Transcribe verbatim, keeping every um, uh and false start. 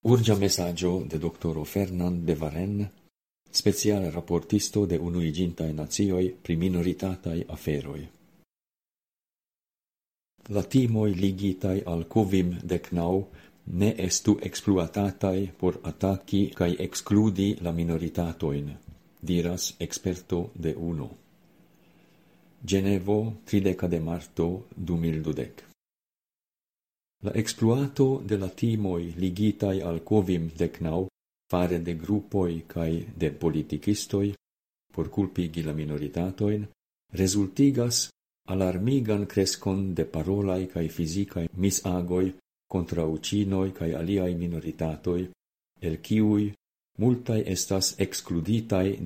Urgia messaggio de doctoro Fernand de Varenne, speciale rapportisto de Unuigintae Nazioi pri minoritatai aferoi. La timoi ligitai al covim decnau ne estu exploatatai por attacchi cae excludi la minoritatoin, diras experto de UNO. Genevo, trideca de marto du mil dudec. La exploato de la timoi ligitai al covim decnau fare de gruppoi cae de politicistoi por culpigi la minoritatoin resultigas alarmigan crescon de parolai cae fisicae misagoi contra ucinoi cae aliai minoritatoi, el ciui multae estas excluditai